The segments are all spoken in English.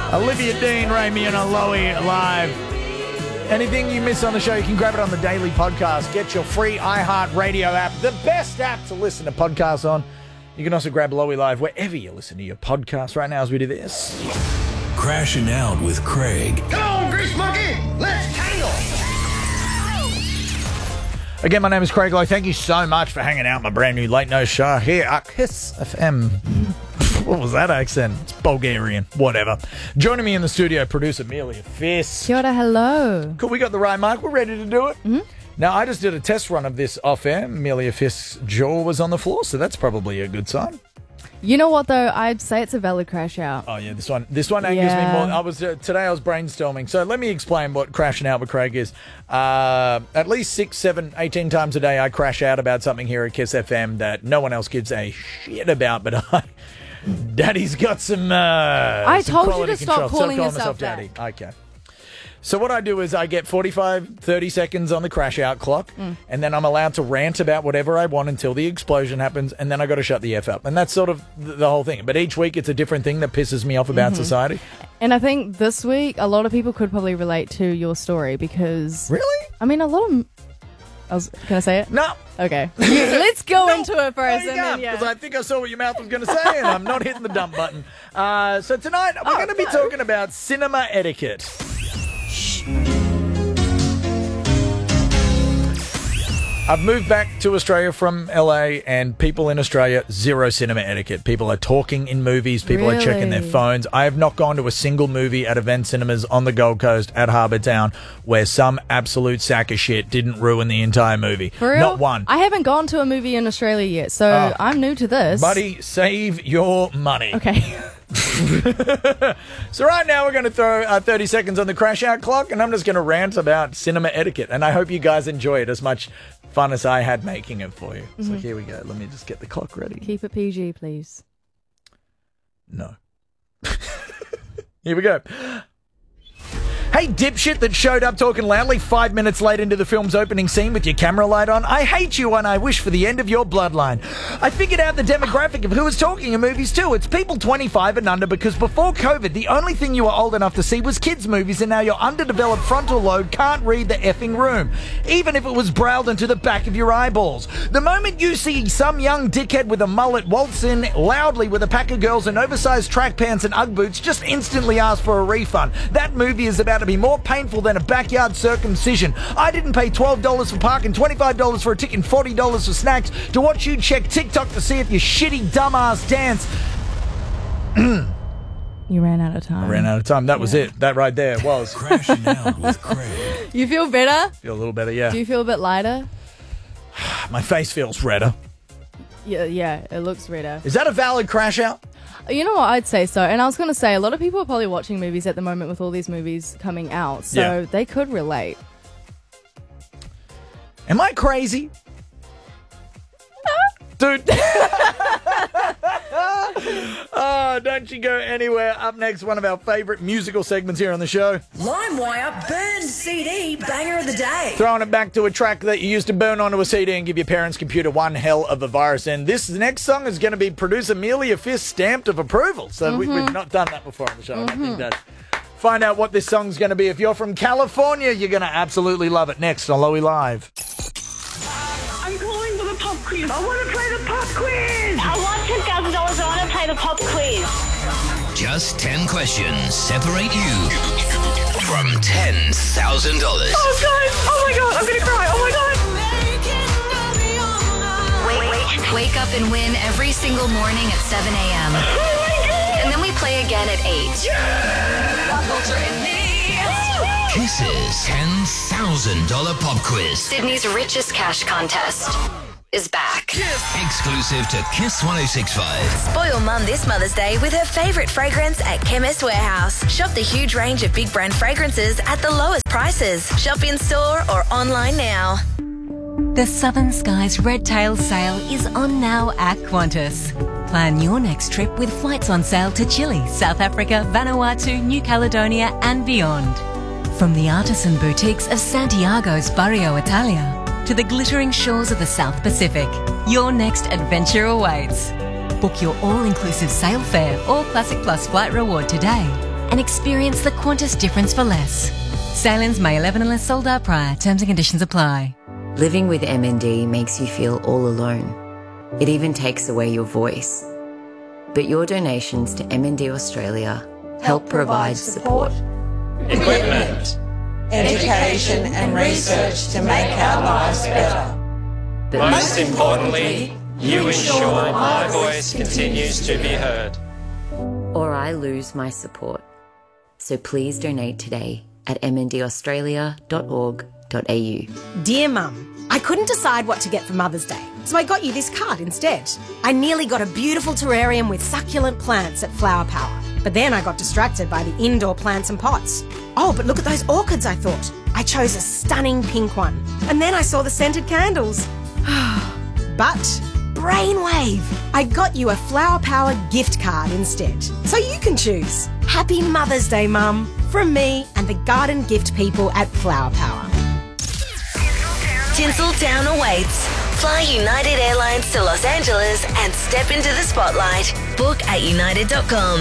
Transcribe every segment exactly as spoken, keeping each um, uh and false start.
Olivia Dean, Rami and Aloe live. Anything you miss on the show, you can grab it on the daily podcast. Get your free iHeartRadio app, the best app to listen to podcasts on. You can also grab Lowy Live wherever you listen to your podcast right now as we do this. Crashing Out with Craig. Come on, Grease Monkey, let's tangle. Again, my name is Craig Lowe. Thank you so much for hanging out my brand new late night show here at Kiss F M. What was that accent? It's Bulgarian. Whatever. Joining me in the studio, producer Amelia Fiss. Kia ora, hello. Cool, we got the right mic. We're ready to do it. Mm-hmm. Now, I just did a test run of this off-air. Amelia Fiss' jaw was on the floor, so that's probably a good sign. You know what, though? I'd say it's a valid crash out. Oh, yeah, this one this one angers Yeah. me more. I was uh, Today I was brainstorming. So let me explain what crashing out with Craig is. Uh, at least six, seven, eighteen times a day, I crash out about something here at Kiss F M that no one else gives a shit about, but I... Daddy's got some. Uh, I some told you quality to stop control. calling Stop yourself Daddy. Okay. So what I do is I get forty-five, thirty seconds on the crash out clock, Mm. and then I'm allowed to rant about whatever I want until the explosion happens, and then I got to shut the F up. And that's sort of the, the whole thing. But each week it's a different thing that pisses me off about Mm-hmm. society. And I think this week, a lot of people could probably relate to your story because... Really? I mean, a lot of... I was, can I say it? No. Okay. Let's go into it No, first. you and can't, then, yeah. because I think I saw what your mouth was going to say, and I'm not hitting the dump button. Uh, so tonight we're Oh, going to be no. talking about cinema etiquette. I've moved back to Australia from L A, and people in Australia, zero cinema etiquette. People are talking in movies. People are checking their Really? phones. I have not gone to a single movie at Event Cinemas on the Gold Coast at Harbour Town where some absolute sack of shit didn't ruin the entire movie. For real? Not one. I haven't gone to a movie in Australia yet, so Oh. I'm new to this. Buddy, save your money. Okay. So right now we're going to throw uh, thirty seconds on the crash out clock, and I'm just going to rant about cinema etiquette. And I hope you guys enjoy it as much fun as I had making it for you. So here we go. Let me just get the clock ready. Keep it P G, please. No. Here we go. Hey, dipshit that showed up talking loudly five minutes late into the film's opening scene with your camera light on. I hate you and I wish for the end of your bloodline. I figured out the demographic of who was talking in movies too. It's people twenty-five and under, because before COVID, the only thing you were old enough to see was kids' movies, and now your underdeveloped frontal lobe can't read the effing room, even if it was brailled into the back of your eyeballs. The moment you see some young dickhead with a mullet waltz in loudly with a pack of girls in oversized track pants and Ugg boots, just instantly ask for a refund. That movie is about to be more painful than a backyard circumcision. I didn't pay twelve dollars for parking, twenty-five dollars for a ticket, and forty dollars for snacks to watch you check TikTok to see if your shitty dumbass dance. You ran out of time. I ran out of time. That was it. That right there was. Crashing Out with Craig. You feel better? Feel a little better, yeah. Do you feel a bit lighter? My face feels redder. Yeah, yeah, it looks redder. Is that a valid crash out? You know what, I'd say so. And I was going to say, a lot of people are probably watching movies at the moment with all these movies coming out, so Yeah. they could relate. Am I crazy? Dude. Oh, don't you go anywhere. Up next, one of our favourite musical segments here on the show. LimeWire Burn C D Banger of the Day. Throwing it back to a track that you used to burn onto a C D and give your parents' computer one hell of a virus. And this next song is going to be producer Amelia Fiss stamped of approval. So we, we've not done that before on the show. I don't think that. Find out what this song's going to be. If you're from California, you're going to absolutely love it. Next on Lowy Live. I'm calling for the pop quiz. I want to play the pop quiz. I want ten thousand dollars. I want to play the pop quiz. Just ten questions separate you from ten thousand dollars. Oh, guys. Oh, my God. I'm going to cry. Oh, my God. Wait, wait. Wake up and win every single morning at seven a.m. Oh, my God. And then we play again at eight. Kiss's ten thousand dollars pop quiz. Sydney's richest cash contest is back. Exclusive to Kiss one oh six point five. Spoil Mum this Mother's Day with her favourite fragrance at Chemist Warehouse. Shop the huge range of big brand fragrances at the lowest prices. Shop in store or online now. The Southern Skies Red Tail Sale is on now at Qantas. Plan your next trip with flights on sale to Chile, South Africa, Vanuatu, New Caledonia and beyond. From the artisan boutiques of Santiago's Barrio Italia to the glittering shores of the South Pacific, your next adventure awaits. Book your all-inclusive sail fare or Classic Plus flight reward today and experience the Qantas difference for less. Sailings May eleventh unless sold out prior. Terms and conditions apply. Living with M N D makes you feel all alone. It even takes away your voice. But your donations to M N D Australia help provide support, equipment, education and research to make our lives better. But most importantly, you ensure my voice continues to be heard. Or I lose my support. So please donate today at m n d australia dot org dot a u. Dear Mum, I couldn't decide what to get for Mother's Day, so I got you this card instead. I nearly got a beautiful terrarium with succulent plants at Flower Power, but then I got distracted by the indoor plants and pots. Oh, but look at those orchids, I thought. I chose a stunning pink one, and then I saw the scented candles. But brainwave! I got you a Flower Power gift card instead, so you can choose. Happy Mother's Day, Mum, from me and the garden gift people at Flower Power. Tinseltown awaits. Fly United Airlines to Los Angeles and step into the spotlight. Book at united dot com.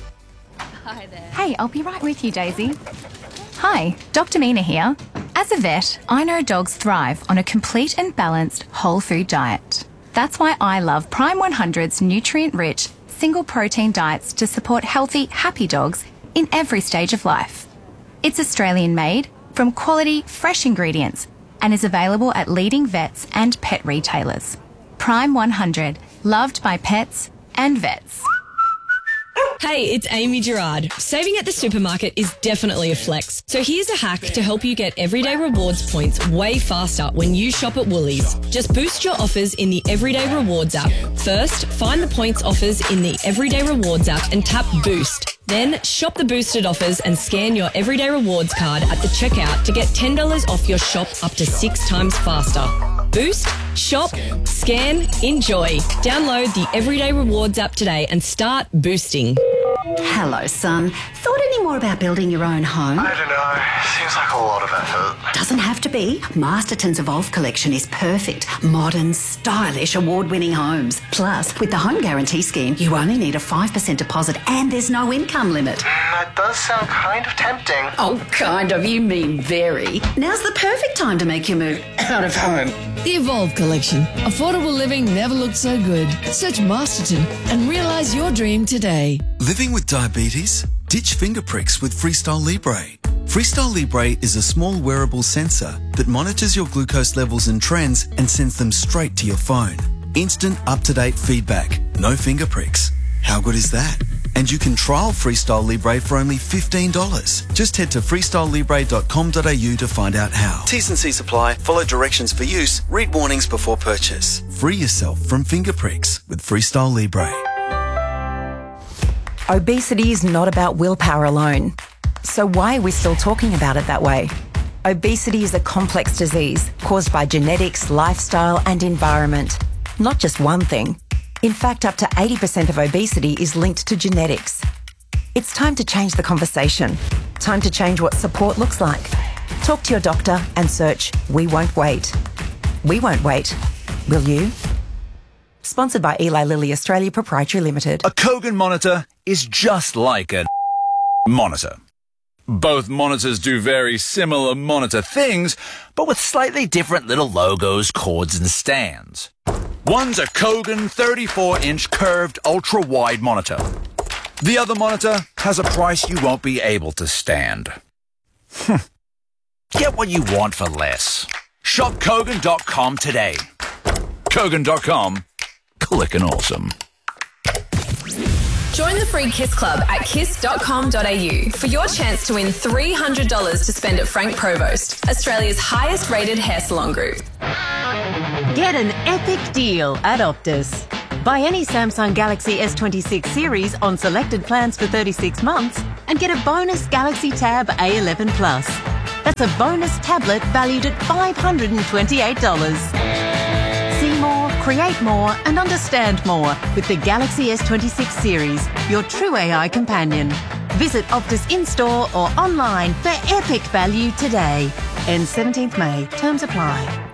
Hi there. Hey, I'll be right with you, Daisy. Hi, Doctor Mina here. As a vet, I know dogs thrive on a complete and balanced whole food diet. That's why I love Prime one hundred's nutrient-rich, single-protein diets to support healthy, happy dogs in every stage of life. It's Australian-made, from quality, fresh ingredients, and is available at leading vets and pet retailers. Prime one hundred, loved by pets and vets. Hey, it's Amy Gerard. Saving at the supermarket is definitely a flex. So here's a hack to help you get Everyday Rewards points way faster when you shop at Woolies. Just boost your offers in the Everyday Rewards app. First, find the points offers in the Everyday Rewards app and tap Boost. Then, shop the boosted offers and scan your Everyday Rewards card at the checkout to get ten dollars off your shop up to six times faster. Boost, shop, scan, enjoy. Download the Everyday Rewards app today and start boosting. Hello, son. Thought any more about building your own home? I don't know. Seems like a lot of effort. Doesn't have to be. Masterton's Evolve collection is perfect. Modern, stylish, award-winning homes. Plus, with the Home Guarantee Scheme, you only need a five percent deposit and there's no income limit. That does sound kind of tempting. Oh, kind of. You mean very. Now's the perfect time to make your move out of home. The Evolve collection. Affordable living never looked so good. Search Masterton and realise your dream today. Living with diabetes? Ditch finger pricks with Freestyle Libre. Freestyle Libre is a small wearable sensor that monitors your glucose levels and trends and sends them straight to your phone. Instant up-to-date feedback. No finger pricks. How good is that? And you can trial Freestyle Libre for only fifteen dollars. Just head to freestyle libre dot com dot a u to find out how. T's and C's apply. Follow directions for use. Read warnings before purchase. Free yourself from finger pricks with Freestyle Libre. Obesity is not about willpower alone. So why are we still talking about it that way? Obesity is a complex disease caused by genetics, lifestyle and environment. Not just one thing. In fact, up to eighty percent of obesity is linked to genetics. It's time to change the conversation. Time to change what support looks like. Talk to your doctor and search We Won't Wait. We won't wait. Will you? Sponsored by Eli Lilly Australia Proprietary Limited. A Kogan monitor is just like a monitor. Both monitors do very similar monitor things, but with slightly different little logos, cords, and stands. One's a Kogan thirty-four inch curved ultra-wide monitor. The other monitor has a price you won't be able to stand. Get what you want for less. Shop Kogan dot com today. Kogan dot com. Clickin' awesome. Join the free KISS Club at kiss dot com dot a u for your chance to win three hundred dollars to spend at Frank Provost, Australia's highest rated hair salon group. Get an epic deal at Optus. Buy any Samsung Galaxy S twenty-six series on selected plans for thirty-six months and get a bonus Galaxy Tab A eleven Plus. That's a bonus tablet valued at five hundred twenty-eight dollars. See more, create more and understand more with the Galaxy S twenty-six series, your true A I companion. Visit Optus in-store or online for epic value today. Ends seventeenth May. Terms apply.